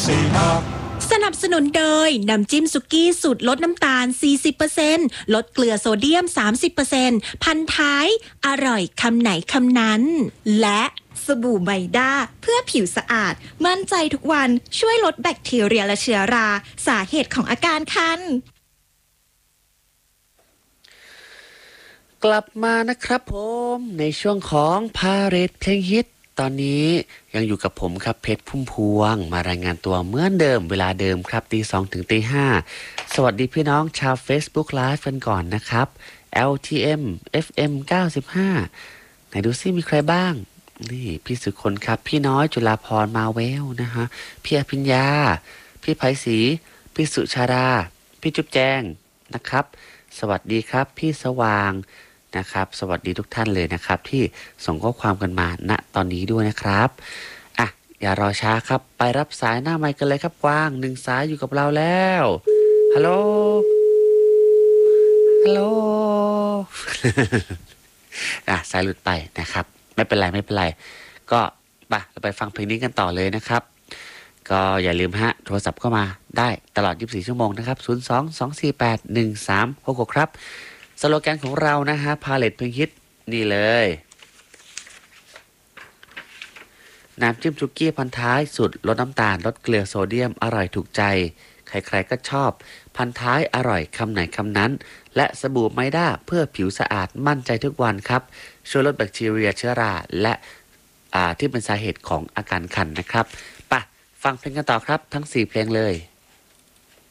สนับสนุนโดยน้ำจิ้มสุกี้สูตรลดน้ำตาล 40% ลดเกลือโซเดียม 30% พันท้ายอร่อยคำไหนคำนั้นและสบู่ไมด้าเพื่อผิวสะอาดมั่นใจทุกวันช่วยลดแบคทีเรียและเชื้อราสาเหตุของอาการคันกลับมานะครับผมในช่วงของพาเหรดเพลงฮิตตอนนี้ยังอยู่กับผมครับเพชรพุ่มพวงมารายงานตัวเหมือนเดิมเวลาเดิมครับตี 2 ถึงตี 5สวัสดีพี่น้องชาว Facebook Live กันก่อนนะครับ LTM FM 95ไหนดูซิมีใครบ้างนี่พี่สุคนครับพี่น้อยจุฬาภรณ์มาเวลนะฮะพี่อภิญญาพี่ไพศรีพี่สุชาดาพี่จุ๊บแจงนะครับสวัสดีครับพี่สว่างนะครับสวัสดีทุกท่านเลยนะครับที่ส่งข้อความกันมาณตอนนี้ด้วยนะครับอ่ะอย่ารอช้าครับไปรับสายหน้าไมค์กันเลยครับกวางหนึ่งสายอยู่กับเราแล้วฮัลโหลฮัลโหล สายหลุดไปนะครับไม่เป็นไรก็เราไปฟังเพลงนี้กันต่อเลยนะครับก็อย่าลืมฮะโทรศัพท์เข้ามาได้ตลอด24ชั่วโมงนะครับ02-248-1366ครับสโลแกนของเรานะฮะพาเลทเพลงฮิตนี่เลยน้ำจิ้มซุกี้พันท้ายสุดลดน้ำตาลลดเกลือโซเดียมอร่อยถูกใจใครๆก็ชอบพันท้ายอร่อยคำไหนคำนั้นและสบู่ไมด้าเพื่อผิวสะอาดมั่นใจทุกวันครับช่วยลดแบคทีเรียเชื้อราและที่เป็นสาเหตุของอาการคันนะครับไปฟังเพลงกันต่อครับทั้ง4เพลงเลย